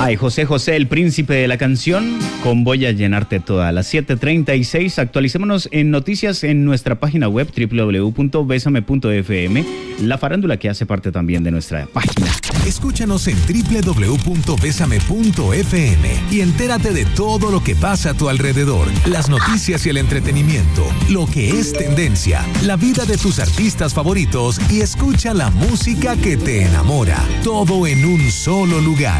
Ay, José José, el príncipe de la canción, con Voy a llenarte toda. A las 7:36, actualicémonos en noticias en nuestra página web www.besame.fm, la farándula que hace parte también de nuestra página. Escúchanos en www.besame.fm y entérate de todo lo que pasa a tu alrededor, las noticias y el entretenimiento, lo que es tendencia, la vida de tus artistas favoritos y escucha la música que te enamora. Todo en un solo lugar.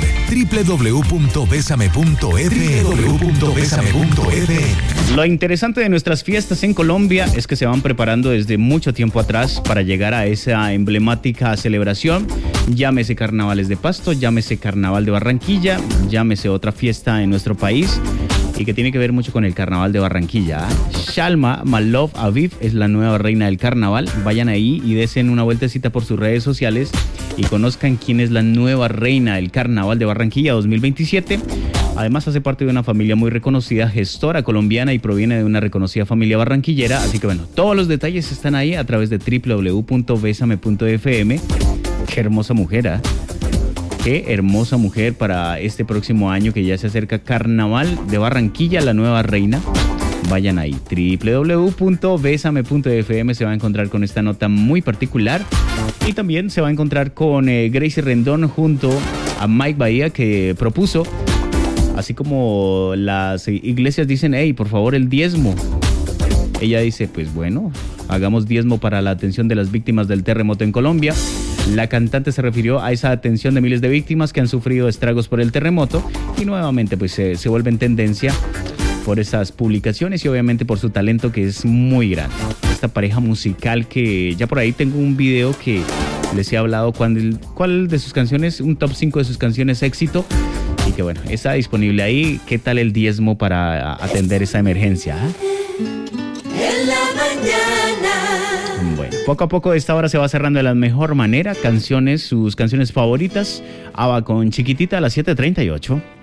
www.besame.fm. Lo interesante de nuestras fiestas en Colombia es que se van preparando desde mucho tiempo atrás para llegar a esa emblemática celebración. Llámese Carnavales de Pasto, llámese Carnaval de Barranquilla, llámese otra fiesta en nuestro país y que tiene que ver mucho con el Carnaval de Barranquilla. Shalma Malov Aviv es la nueva reina del carnaval. Vayan ahí y desen una vueltecita por sus redes sociales y conozcan quién es la nueva reina del Carnaval de Barranquilla 2027. Además hace parte de una familia muy reconocida, gestora colombiana, y proviene de una reconocida familia barranquillera. Así que bueno, todos los detalles están ahí a través de www.besame.fm. Qué hermosa mujer, ¿eh? Qué hermosa mujer para este próximo año que ya se acerca Carnaval de Barranquilla, la nueva reina. Vayan ahí, www.besame.fm, se va a encontrar con esta nota muy particular. Y también se va a encontrar con Gracie Rendón junto a Mike Bahía, que propuso, así como las iglesias dicen, hey, por favor, el diezmo. Ella dice, pues bueno, hagamos diezmo para la atención de las víctimas del terremoto en Colombia. La cantante se refirió a esa atención de miles de víctimas que han sufrido estragos por el terremoto y nuevamente pues se vuelve en tendencia por esas publicaciones y obviamente por su talento, que es muy grande. Esta pareja musical, que ya por ahí tengo un video que les he hablado cuál de sus canciones, un top 5 de sus canciones éxito, y que bueno, está disponible ahí. ¿Qué tal el diezmo para atender esa emergencia? En la mañana. Bueno, poco a poco esta hora se va cerrando de la mejor manera. Sus canciones favoritas. ABBA con Chiquitita a las 7:38.